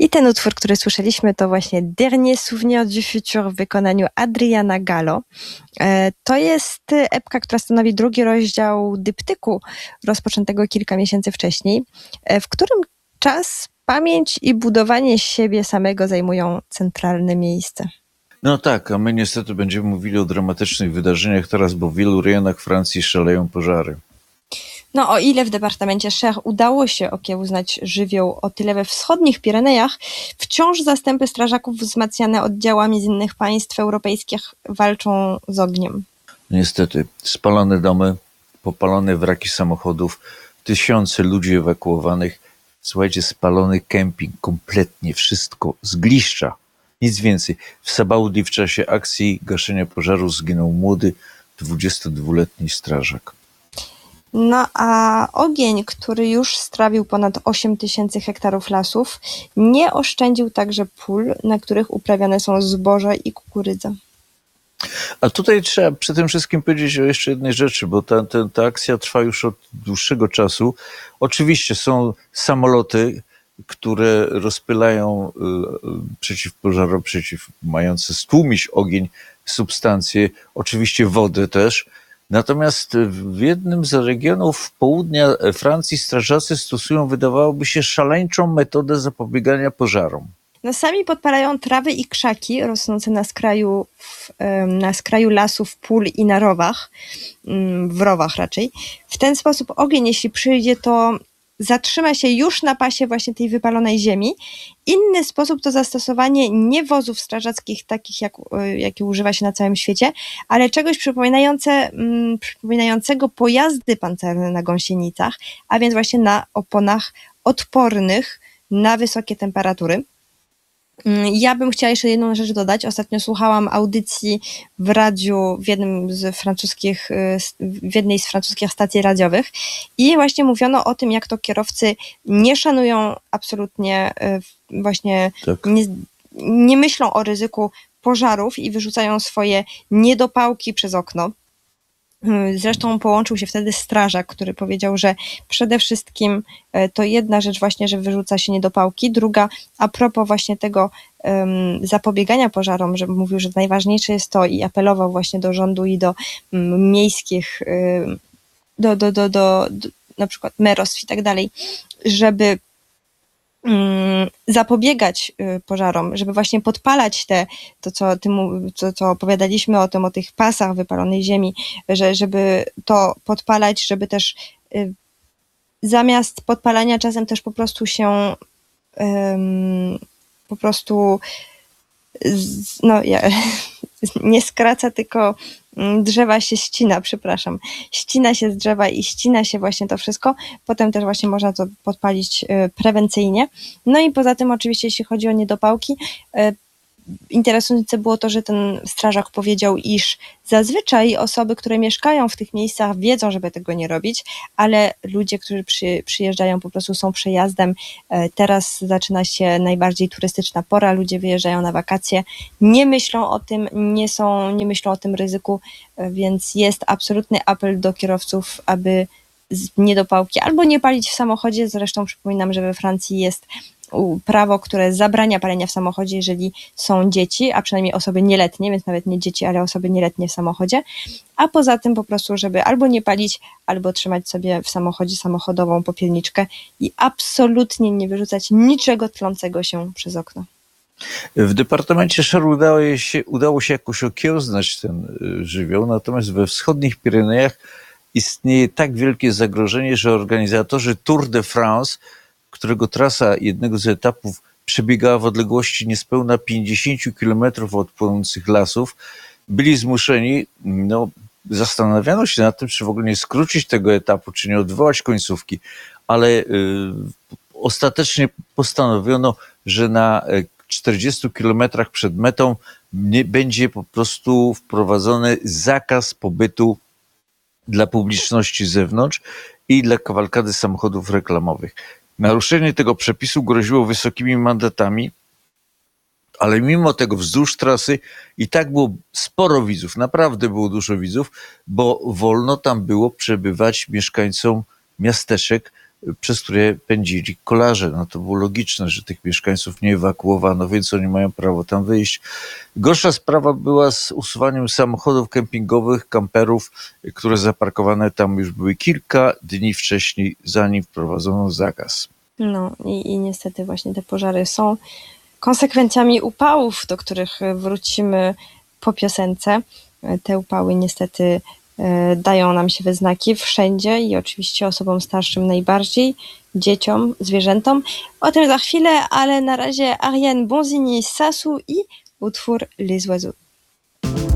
I ten utwór, który słyszeliśmy, to właśnie Dernier Souvenir du Futur w wykonaniu Adriana Gallo. To jest epka, która stanowi drugi rozdział dyptyku rozpoczętego kilka miesięcy wcześniej, w którym czas, pamięć i budowanie siebie samego zajmują centralne miejsce. No tak, a my niestety będziemy mówili o dramatycznych wydarzeniach teraz, bo w wielu rejonach Francji szaleją pożary. No o ile w departamencie Cher udało się okiełznać żywioł, o tyle we wschodnich Pirenejach wciąż zastępy strażaków wzmacniane oddziałami z innych państw europejskich walczą z ogniem. Niestety, spalone domy, popalone wraki samochodów, tysiące ludzi ewakuowanych. Słuchajcie, spalony kemping, kompletnie wszystko, zgliszcza, nic więcej. W Sabaudi w czasie akcji gaszenia pożaru zginął młody, 22-letni strażak. No a ogień, który już strawił ponad 8 000 hektarów lasów, nie oszczędził także pól, na których uprawiane są zboże i kukurydza. A tutaj trzeba przy tym wszystkim powiedzieć o jeszcze jednej rzeczy, bo ta akcja trwa już od dłuższego czasu. Oczywiście są samoloty, które rozpylają mające stłumić ogień substancje, oczywiście wodę też. Natomiast w jednym z regionów południa Francji strażacy stosują, wydawałoby się, szaleńczą metodę zapobiegania pożarom. No sami podpalają trawy i krzaki rosnące na skraju lasów, pól i na rowach, w rowach raczej. W ten sposób ogień, jeśli przyjdzie, to zatrzyma się już na pasie właśnie tej wypalonej ziemi. Inny sposób to zastosowanie nie wozów strażackich, takich jakie używa się na całym świecie, ale czegoś przypominającego pojazdy pancerne na gąsienicach, a więc właśnie na oponach odpornych na wysokie temperatury. Ja bym chciała jeszcze jedną rzecz dodać. Ostatnio słuchałam audycji w radiu w jednej z francuskich stacji radiowych i właśnie mówiono o tym, jak to kierowcy nie szanują absolutnie, właśnie tak. nie myślą o ryzyku pożarów i wyrzucają swoje niedopałki przez okno. Zresztą połączył się wtedy strażak, który powiedział, że przede wszystkim to jedna rzecz właśnie, że wyrzuca się niedopałki, druga a propos właśnie tego zapobiegania pożarom, że mówił, że najważniejsze jest to i apelował właśnie do rządu i do miejskich, do na przykład merostw i tak dalej, żeby zapobiegać pożarom, żeby właśnie podpalać co opowiadaliśmy o tym, o tych pasach wypalonej ziemi, żeby to podpalać, żeby też zamiast podpalania czasem też po prostu się nie skraca, tylko drzewa się ścina, przepraszam. Ścina się z drzewa i ścina się właśnie to wszystko. Potem też właśnie można to podpalić prewencyjnie. No i poza tym oczywiście, jeśli chodzi o niedopałki, interesujące było to, że ten strażak powiedział, iż zazwyczaj osoby, które mieszkają w tych miejscach, wiedzą, żeby tego nie robić, ale ludzie, którzy przyjeżdżają, po prostu są przejazdem. Teraz zaczyna się najbardziej turystyczna pora, ludzie wyjeżdżają na wakacje, nie myślą o tym, nie myślą o tym ryzyku, więc jest absolutny apel do kierowców, aby niedopałki albo nie palić w samochodzie. Zresztą przypominam, że we Francji jest prawo, które zabrania palenia w samochodzie, jeżeli są dzieci, a przynajmniej osoby nieletnie, więc nawet nie dzieci, ale osoby nieletnie w samochodzie, a poza tym po prostu, żeby albo nie palić, albo trzymać sobie w samochodzie samochodową popielniczkę i absolutnie nie wyrzucać niczego tlącego się przez okno. W departamencie Cher udało się jakoś okiełznać ten żywioł, natomiast we wschodnich Pirenejach istnieje tak wielkie zagrożenie, że organizatorzy Tour de France, którego trasa jednego z etapów przebiegała w odległości niespełna 50 km od płonących lasów, byli zmuszeni, zastanawiano się nad tym, czy w ogóle nie skrócić tego etapu, czy nie odwołać końcówki, ale ostatecznie postanowiono, że na 40 kilometrach przed metą będzie po prostu wprowadzony zakaz pobytu dla publiczności z zewnątrz i dla kawalkady samochodów reklamowych. Naruszenie tego przepisu groziło wysokimi mandatami, ale mimo tego wzdłuż trasy i tak było sporo widzów, naprawdę było dużo widzów, bo wolno tam było przebywać mieszkańcom miasteczek przez które pędzili kolarze. No to było logiczne, że tych mieszkańców nie ewakuowano, więc oni mają prawo tam wyjść. Gorsza sprawa była z usuwaniem samochodów kempingowych, kamperów, które zaparkowane tam już były kilka dni wcześniej, zanim wprowadzono zakaz. No i niestety właśnie te pożary są konsekwencjami upałów, do których wrócimy po piosence. Te upały niestety dają nam się we znaki wszędzie i oczywiście osobom starszym najbardziej, dzieciom, zwierzętom. O tym za chwilę, ale na razie Ariane Bonzini, Sasu i utwór Les Oiseaux.